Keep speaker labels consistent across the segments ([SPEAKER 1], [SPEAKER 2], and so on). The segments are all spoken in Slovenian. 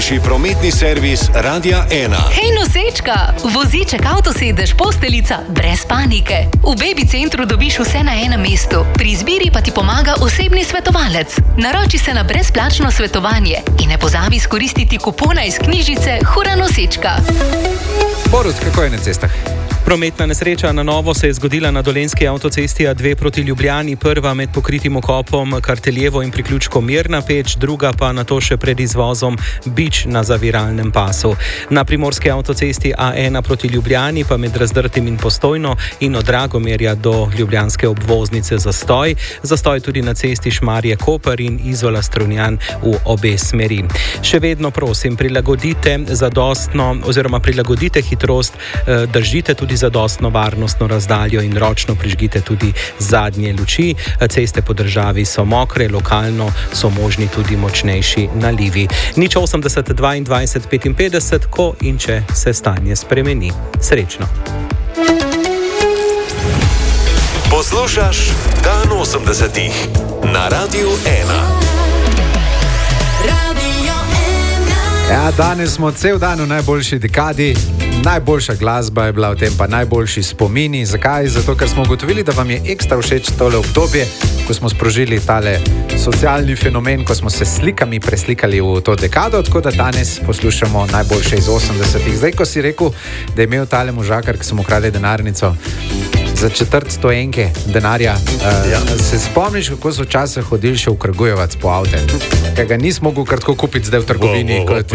[SPEAKER 1] Prometni servis Radia 1.
[SPEAKER 2] Hej nosečka, voziček, avtosedež, posteljica, brez panike. V Baby centru dobiš vse na enem mestu. Pri izbiri pa ti pomaga osebni svetovalec. Naroči se na brezplačno svetovanje in ne pozabi izkoristiti kupona iz knjižice Hura nosečka.
[SPEAKER 3] Borut, kako je na cestah?
[SPEAKER 4] Prometna nesreča na novo se je zgodila na dolenjski avtocesti A2 proti Ljubljani, prva med pokritim okopom Karteljevo in priključkom Mirna Peč, druga pa nato še pred izvozom Bič na zaviralnem pasu. Na primorski avtocesti A1 proti Ljubljani pa med Razdrtim in Postojno in od Dragomerja do ljubljanske obvoznice zastoj. Zastoj tudi na cesti Šmarje-Koper in Izola-Strunjan v obe smeri. Še vedno prosim, prilagodite hitrost, držite tudi zadostno varnostno razdaljo in ročno prižgite tudi zadnje luči. Ceste po državi so mokre, lokalno so možni tudi močnejši nalivi. 080 22 55, ko in če se stanje spremeni. Srečno.
[SPEAKER 1] Poslušaš Dan 80 na Radiu 1.
[SPEAKER 3] Ja, danes smo cel dan v najboljši dekadi. Najboljša glasba je bila v tem, pa najboljši spomini. Zakaj? Zato, ker smo ugotovili, da vam je ekstra všeč tole obdobje, ko smo sprožili tale socialni fenomen, ko smo se slikami preslikali v to dekado, tako da danes poslušamo najboljše iz 80-ih. Zdaj, ko si rekel, da je imel tale možakar, ki smo ukradli denarnico za 400 denarja, se spomniš, kako so včasih hodili še v Krgujevac po avte? Kaj ga nisi mogel kar tako kupiti zdaj v trgovini.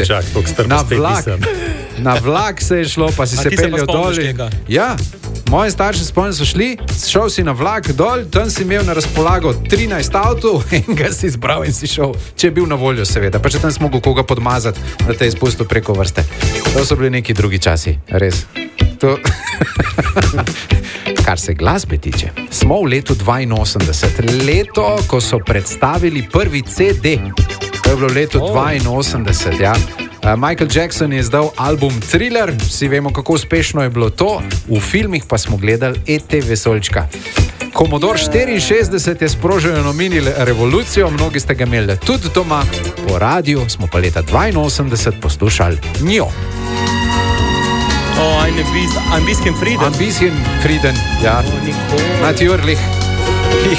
[SPEAKER 3] Na vlak se je šlo, pa si se peljal dol. Ja, moji starši spomnim so šli, šel si na vlak dol, tam si imel na razpolago 13 avtov in ga si izbral in si šel, če je bil na voljo seveda, pa če tam si mogel koga podmazati, da te je izpustil preko vrste. To so bili neki drugi časi, res. Kar se glasbe tiče, smo v letu 82, leto, ko so predstavili prvi CD. To je bilo v letu 82, ja. Michael Jackson je izdal album Thriller, vsi vemo, kako uspešno je bilo to, v filmih pa smo gledali E.T. Vesoljčka. Commodore 64 je sprožil eno mini revolucijo, mnogi ste ga imeli tudi doma, po radiju smo pa leta 82 poslušali njo.
[SPEAKER 4] Ein bisschen Frieden.
[SPEAKER 3] Ein bisschen Frieden, ja. Natürlich.